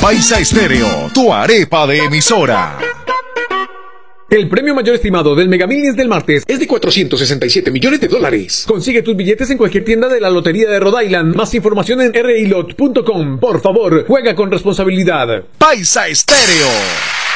Paisa Estéreo, tu arepa de emisora. El premio mayor estimado del Mega Millions del martes es de $467 millones. Consigue tus billetes en cualquier tienda de la Lotería de Rhode Island. Más información en rilot.com. Por favor, juega con responsabilidad. Paisa Estéreo.